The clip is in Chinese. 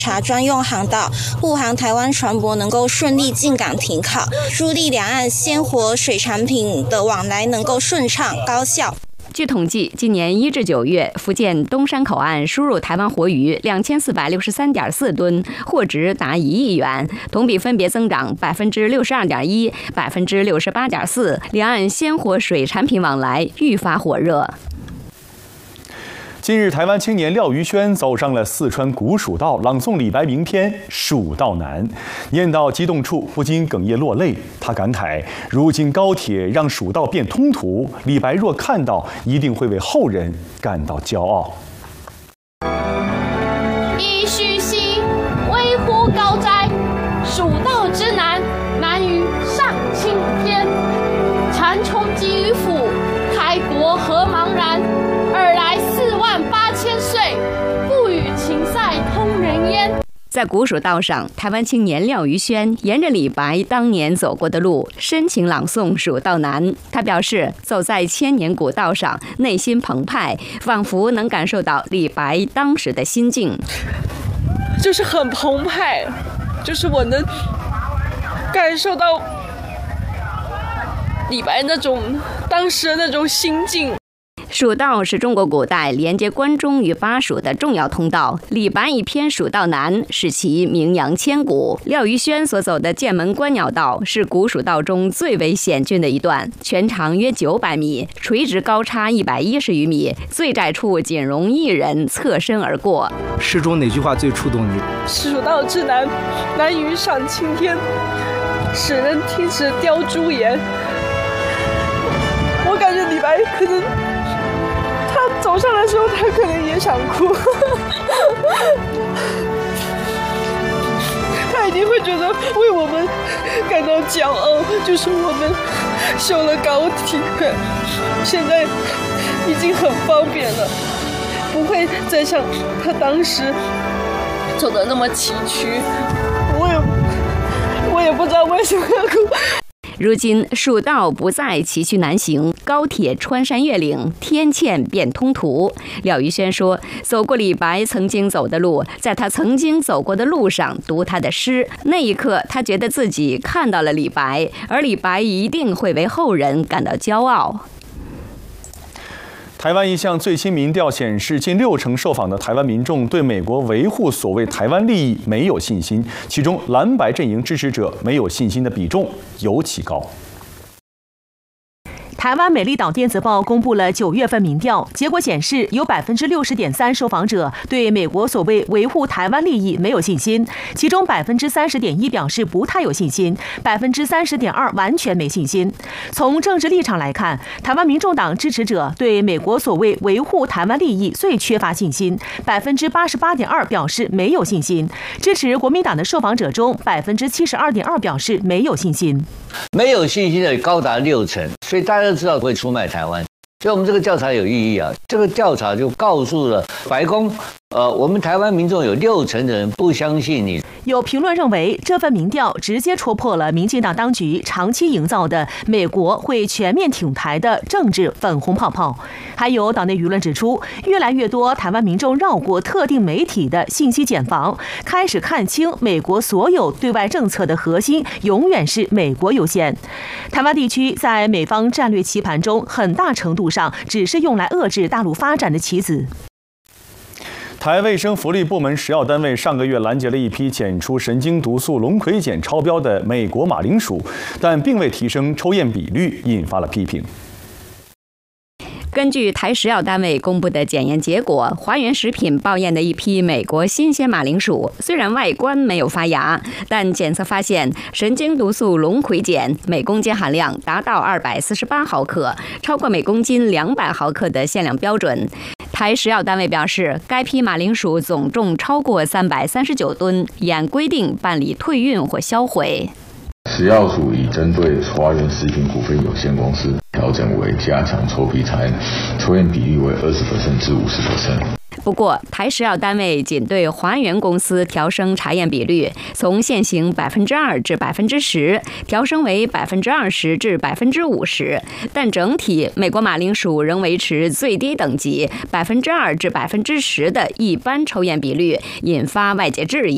查专用航道，护航台湾船舶能够顺利进港停靠，助力两岸鲜活水产品的往来能够顺畅高效。 据统计，今年1至9月，福建东山口岸输入台湾活鱼2463.4吨，货值达1亿元，同比分别增长62.1%、68.4%，两岸鲜活水产品往来愈发火热。 近日，台湾青年廖瑜轩走上了四川古蜀道，朗诵李白名篇《蜀道难》，念到激动处不禁哽咽落泪。他感慨：如今高铁让蜀道变通途，李白若看到，一定会为后人感到骄傲。 噫吁兮，危乎高哉！蜀道之难，难于上青天。蚕丛及鱼腹，开国何茫然！尔来48000岁，不与秦塞通人烟。 在古蜀道上，台湾青年廖瑜轩沿着李白当年走过的路，深情朗诵《蜀道难》。他表示，走在千年古道上，内心澎湃，仿佛能感受到李白当时的心境。 就是很澎湃，就是我能感受到李白那种当时的那种心境。 蜀道是中国古代连接关中与巴蜀的重要通道，李白一篇《蜀道难》使其名扬千古。廖瑜轩所走的剑门观鸟道是古蜀道中最为险峻的一段，全长约900米，垂直高差110余米，最窄处仅容一人侧身而过。 诗中哪句话最触动你？ 蜀道之难，难于上青天，使人听时凋朱颜。我感觉李白可能他走上来的时候，他可能也想哭，他一定会觉得为我们感到骄傲，就是我们修了高铁，现在已经很方便了，不会再像他当时走的那么崎岖。我也不知道为什么要哭。 如今蜀道不再崎岖难行，高铁穿山越岭，天堑变通途。廖瑜轩说，走过李白曾经走的路，在他曾经走过的路上读他的诗，那一刻他觉得自己看到了李白，而李白一定会为后人感到骄傲。 台湾一项最新民调显示，近60%受访的台湾民众对美国维护所谓台湾利益没有信心，其中蓝白阵营支持者没有信心的比重尤其高。 台湾美丽岛电子报公布了9月份民调，结果显示，有60.3%受访者对美国所谓维护台湾利益没有信心，其中30.1%表示不太有信心，30.2%完全没信心。从政治立场来看，台湾民众党支持者对美国所谓维护台湾利益最缺乏信心，88.2%表示没有信心。支持国民党的受访者中，72.2%表示没有信心。 没有信心的高达60%，所以大家都知道会出卖台湾。所以我们这个调查有意义啊！这个调查就告诉了白宫，我们台湾民众有60%的人不相信你。 有评论认为，这份民调直接戳破了民进党当局长期营造的美国会全面挺台的政治粉红泡泡。还有岛内舆论指出，越来越多台湾民众绕过特定媒体的信息茧房，开始看清美国所有对外政策的核心永远是美国优先。台湾地区在美方战略棋盘中，很大程度上只是用来遏制大陆发展的棋子。 台卫生福利部门食药单位上个月拦截了一批检出神经毒素龙葵碱超标的美国马铃薯，但并未提升抽验比率，引发了批评。 根据台食药单位公布的检验结果，华源食品报验的一批美国新鲜马铃薯，虽然外观没有发芽，但检测发现神经毒素龙葵碱每公斤含量达到248毫克，超过每公斤200毫克的限量标准。台食药单位表示，该批马铃薯总重超过339吨，已按规定办理退运或销毁。 食药署已针对华源食品股份有限公司调整为加强抽批查验，抽验比例为20%至50%。 不过，台食药单位仅对华源公司调升查验比率，从现行2%至10%调升为20%至50%，但整体美国马铃薯仍维持最低等级2%至10%的一般抽验比率，引发外界质疑。